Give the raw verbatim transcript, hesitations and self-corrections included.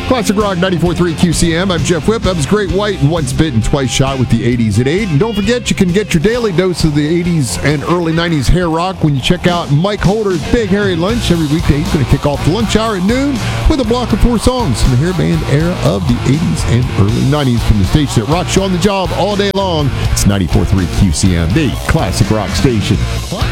Classic Rock ninety-four point three Q C M. I'm Jeff Whip. That was Great White and Once Bitten, Twice Shot with the eighties at eight. And don't forget, you can get your daily dose of the eighties and early nineties hair rock when you check out Mike Holder's Big Hairy Lunch every weekday. He's going to kick off the lunch hour at noon with a block of four songs from the hair band era of the eighties and early nineties from the station that rocks you on the job all day long. It's ninety-four point three Q C M, the Classic Rock station.